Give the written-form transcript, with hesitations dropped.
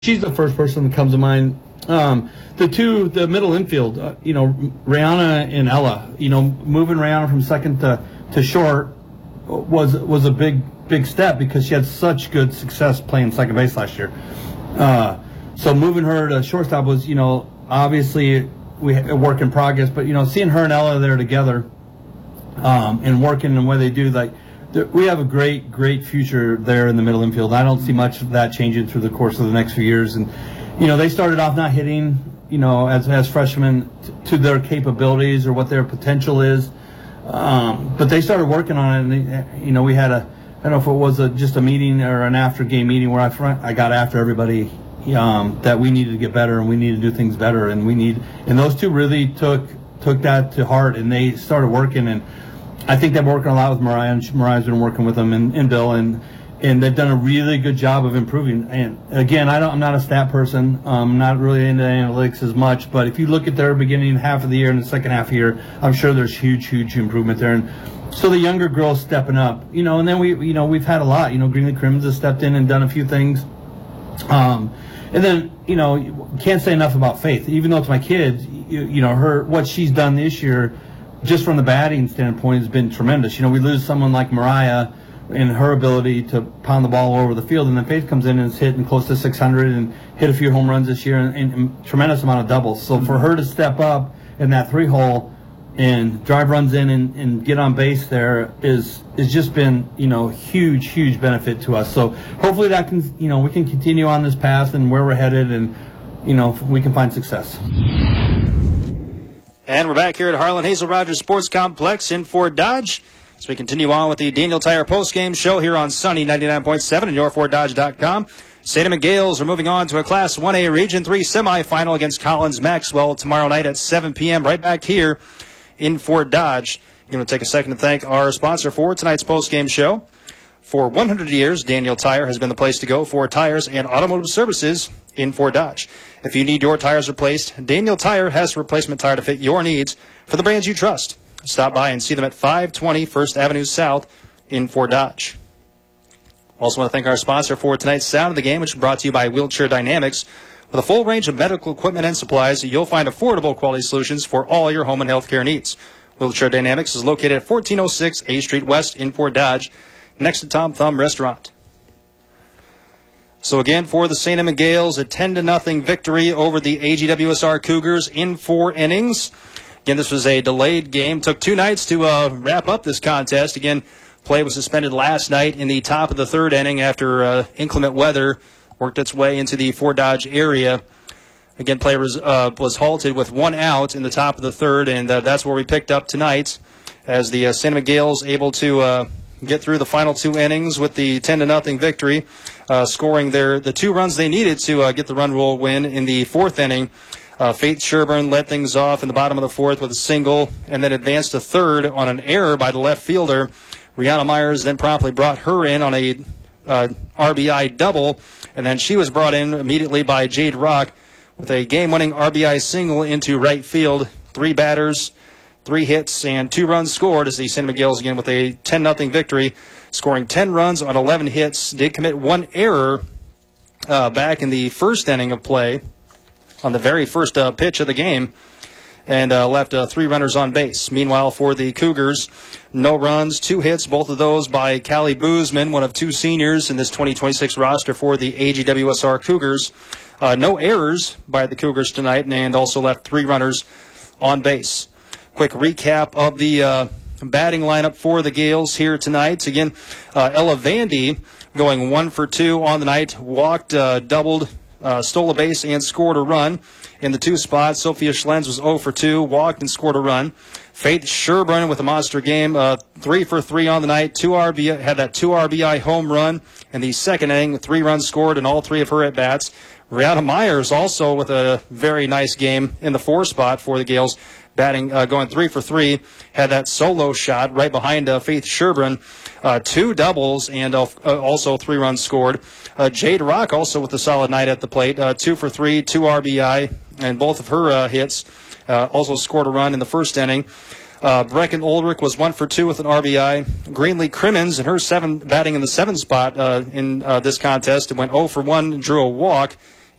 she's the first person that comes to mind. The middle infield, Rihanna and Ella, moving Rihanna from second to short was a big step because she had such good success playing second base last year. So moving her to shortstop was, obviously a work in progress, but, seeing her and Ella there together, and working the way they do, we have a great future there in the middle infield. I don't see much of that changing through the course of the next few years. And, they started off not hitting, as freshmen to their capabilities or what their potential is. But they started working on it, and, we had I don't know if it was just a meeting or an after-game meeting where I got after everybody that we needed to get better and we needed to do things better. And those two really took that to heart, and they started working. And I think they're working a lot with Mariah, and Mariah's been working with them and Bill, and they've done a really good job of improving. And again, I'm not a stat person. I'm not really into analytics as much, but if you look at their beginning half of the year and the second half of the year, I'm sure there's huge improvement there. And so the younger girls stepping up, and then we've had a lot. Greenlee Crimmins has stepped in and done a few things. And then, can't say enough about Faith. Even though it's my kid, what she's done this year, just from the batting standpoint, has been tremendous. We lose someone like Mariah and her ability to pound the ball all over the field, and then Faith comes in and is hitting close to 600 and hit a few home runs this year and tremendous amount of doubles. So for her to step up in that 3-hole and drive runs in and get on base there is just been, huge benefit to us. So hopefully that can, we can continue on this path and where we're headed, and, we can find success. And we're back here at Harlan Hazel Rogers Sports Complex in Fort Dodge as we continue on with the Daniel Tire postgame show here on Sunny 99.7 and yourfortdodge.com. St. Gales are moving on to a Class 1A Region 3 semifinal against Collins Maxwell tomorrow night at 7 p.m. right back here in Fort Dodge. I'm going to take a second to thank our sponsor for tonight's postgame show. For 100 years, Daniel Tire has been the place to go for tires and automotive services in Fort Dodge. If you need your tires replaced, Daniel Tire has a replacement tire to fit your needs for the brands you trust. Stop by and see them at 520 First Avenue South in Fort Dodge. Also want to thank our sponsor for tonight's Sound of the Game, which is brought to you by Wheelchair Dynamics. With a full range of medical equipment and supplies, you'll find affordable quality solutions for all your home and health care needs. Wheelchair Dynamics is located at 1406 A Street West in Fort Dodge, next to Tom Thumb Restaurant. So again, for the St. Emma Gales, a 10-0 victory over the AGWSR Cougars in 4 innings. Again, this was a delayed game. Took 2 nights to wrap up this contest. Again, play was suspended last night in the top of the 3rd inning after inclement weather worked its way into the Fort Dodge area. Again, play was halted with 1 out in the top of the 3rd, and that's where we picked up tonight as the St. Emma Gales able to get through the final 2 innings with the 10-0 victory, scoring the 2 runs they needed to get the run rule win in the 4th inning. Faith Sherburne led things off in the bottom of the 4th with a single and then advanced to 3rd on an error by the left fielder. Rihanna Myers then promptly brought her in on a RBI double, and then she was brought in immediately by Jade Rock with a game-winning RBI single into right field. 3 batters, 3 hits, and 2 runs scored as the St. Emma Gales again with a 10-0 victory, scoring 10 runs on 11 hits. Did commit 1 error back in the 1st inning of play on the very first pitch of the game, and left 3 runners on base. Meanwhile, for the Cougars, no runs, 2 hits, both of those by Callie Boozman, one of 2 seniors in this 2026 roster for the AGWSR Cougars. No errors by the Cougars tonight, and also left 3 runners on base. Quick recap of the batting lineup for the Gales here tonight. Again, Ella Vandy going 1 for 2 on the night, walked, doubled, stole a base and scored a run. In the 2 spots, Sophia Schlenz was 0 for 2, walked and scored a run. Faith Sherburne with a monster game, 3 for 3 on the night, had that 2 RBI home run in the 2nd inning, 3 runs scored in all 3 of her at-bats. Rihanna Myers also with a very nice game in the 4 spot for the Gales, batting, going 3 for 3, had that solo shot right behind Faith Sherburne, 2 doubles and also 3 runs scored. Jade Rock also with a solid night at the plate, 2 for 3, 2 RBI, and both of her hits. Also scored a run in the 1st inning. Brecken Ulrich was 1 for 2 with an RBI. Greenlee Crimmins in her batting in the 7th spot in this contest, went 0 for 1, drew a walk,